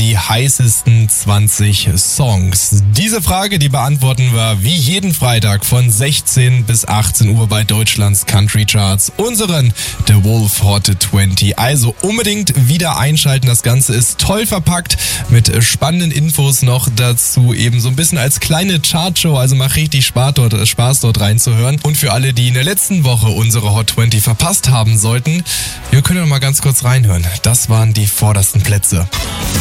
die heißesten 20 Songs? Diese Frage, die beantworten wir wie jeden Freitag von 16 bis 18 Uhr bei Deutschlands Country Charts, unseren The Wolf Hot 20. Also unbedingt wieder einschalten. Das Ganze ist toll verpackt mit spannenden Infos noch dazu, eben so ein bisschen als kleine Chartshow. Also macht richtig Spaß dort reinzuhören. Und für alle, die in der letzten Woche unsere Hot 20 verpasst haben sollten, wir können noch mal ganz kurz reinhören. Das waren die vordersten Plätze.